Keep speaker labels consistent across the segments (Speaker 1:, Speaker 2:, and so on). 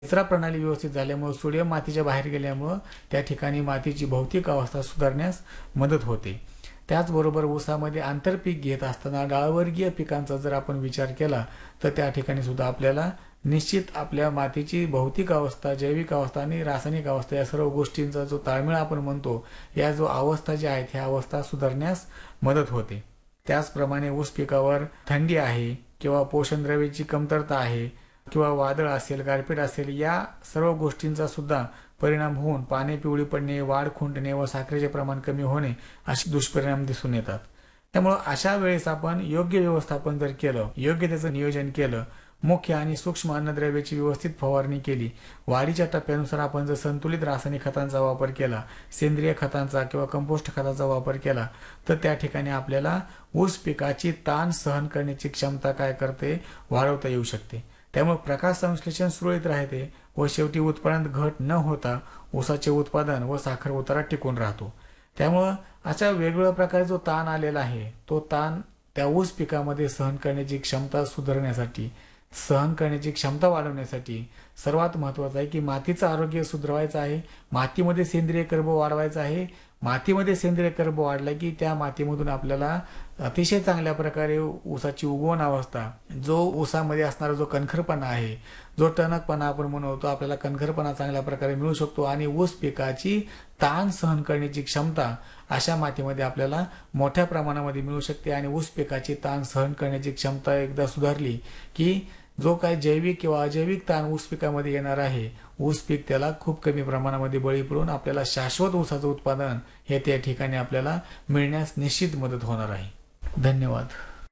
Speaker 1: निचरा प्रणाली व्यवस्थित झाल्यामुळे सोडियम मातीच्या बाहेर गेल्यामुळं त्या ठिकाणी मातीची भौतिक अवस्था सुधारण्यास मदत होते. त्याचबरोबर ऊसामध्ये आंतरपीक घेत असताना डाळवर्गीय पिकांचा जर आपण विचार केला तर त्या ठिकाणी सुद्धा आपल्याला निश्चित आपल्या मातीची भौतिक अवस्था, जैविक अवस्था आणि रासायनिक अवस्था या सर्व गोष्टींचा जो ताळमेळ आपण म्हणतो, या जो अवस्था ज्या आहेत ह्या अवस्था सुधारण्यास मदत होते. त्याचप्रमाणे ऊस पिकावर थंडी आहे किंवा पोषण द्रव्याची कमतरता आहे किंवा वादळ असेल, गारपीट असेल, या सर्व गोष्टींचा सुद्धा परिणाम होऊन पाने पिवळी पडणे, वाढ खुंटणे व साखरेचे प्रमाण कमी होणे असे दुष्परिणाम दिसून येतात. त्यामुळं अशा वेळेस आपण योग्य व्यवस्थापन जर केलं, योग्य त्याचं नियोजन केलं, मुख्य आणि सूक्ष्म अन्नद्रव्याची व्यवस्थित फवारणी केली, वाढीच्या टप्प्यानुसार आपण जर संतुलित रासायनिक खतांचा वापर केला, सेंद्रिय खतांचा किंवा कंपोस्ट खताचा वापर केला तर त्या ठिकाणी आपल्याला ऊस पिकाची ताण सहन करण्याची क्षमता काय करते, वाढवता येऊ शकते. त्यामुळे प्रकाश संश्लेषण सुरळीत राहते व शेवटी उत्पादनात घट न होता ऊसाचे उत्पादन व साखर उतारा टिकून राहतो. त्यामुळं अशा वेगवेगळ्या प्रकारे जो ताण आलेला आहे तो ताण त्या ऊस पिकामध्ये सहन करण्याची क्षमता सुधारण्यासाठी, सहन करण्याची क्षमता वाढवण्यासाठी सर्वात महत्त्वाचं आहे की मातीचं आरोग्य सुधारायचं आहे, मातीमध्ये सेंद्रिय कर्ब वाढवायचा आहे. मातीमध्ये सेंद्रिय कर्ब वाढला की त्या मातीमधून आपल्याला अतिशय चांगल्या प्रकारे ऊसाची उगवण अवस्था, जो ऊसामध्ये असणारा जो कणखरपणा आहे, जो टणकपणा आपण म्हणतो, आपल्याला कणखरपणा चांगल्या प्रकारे मिळू शकतो आणि ऊस पिकाची ताण सहन करण्याची क्षमता अशा मातीमध्ये आपल्याला मोठ्या प्रमाणामध्ये मिळू शकते. आणि ऊस पिकाची ताण सहन करण्याची क्षमता एकदा सुधारली की जो काय जैविक किंवा अजैविक ताण ऊस पिकामध्ये येणार आहे, ऊस पीक त्याला खूप कमी प्रमाणामध्ये बळी पडून आपल्याला शाश्वत ऊसाचं उत्पादन हे त्या ठिकाणी आपल्याला मिळण्यास निश्चित मदत होणार आहे. धन्यवाद.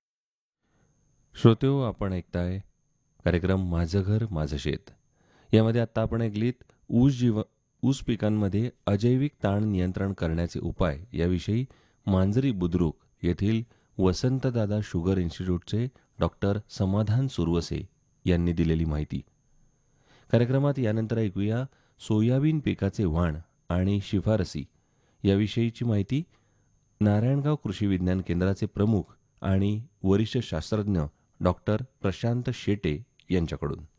Speaker 2: श्रोतेहो, आपण ऐकताय कार्यक्रम माझं घर माझं शेत. यामध्ये आता आपण ऐकलीत ऊस पिकांमध्ये अजैविक ताण नियंत्रण करण्याचे उपाय याविषयी मांजरी बुद्रुक येथील वसंतदादा शुगर इन्स्टिट्यूटचे डॉक्टर समाधान सुरवसे यांनी दिलेली माहिती. कार्यक्रमात यानंतर ऐकूया सोयाबीन पिकाचे वाण आणि शिफारसी याविषयीची माहिती नारायणगाव कृषी विज्ञान केंद्राचे प्रमुख आणि वरिष्ठ शास्त्रज्ञ डॉक्टर प्रशांत शेटे यांच्याकडून.